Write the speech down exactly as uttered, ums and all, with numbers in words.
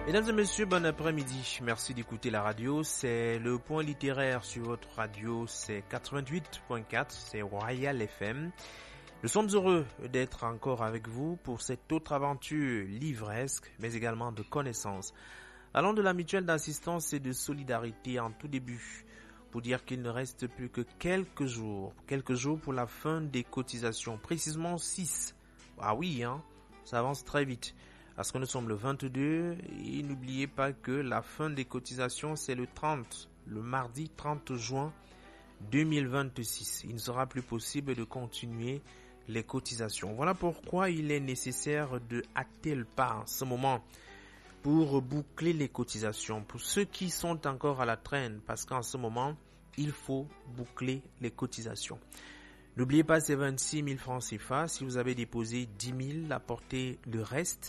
Mesdames et messieurs, bon après-midi. Merci d'écouter la radio. C'est le point littéraire sur votre radio. C'est quatre-vingt-huit point quatre, c'est Royal F M. Nous sommes heureux d'être encore avec vous pour cette autre aventure livresque, mais également de connaissances. Allons de la mutuelle d'assistance et de solidarité en tout début, pour dire qu'il ne reste plus que quelques jours. Quelques jours pour la fin des cotisations, précisément six. Ah oui, hein, ça avance très vite. Parce que nous sommes le vingt-deux et n'oubliez pas que la fin des cotisations c'est le trente, le mardi trente juin deux mille vingt-six. Il ne sera plus possible de continuer les cotisations. Voilà pourquoi il est nécessaire de hâter le pas en ce moment pour boucler les cotisations. Pour ceux qui sont encore à la traîne, parce qu'en ce moment, il faut boucler les cotisations. N'oubliez pas ces vingt-six mille francs C F A. Si vous avez déposé dix mille, apportez le reste.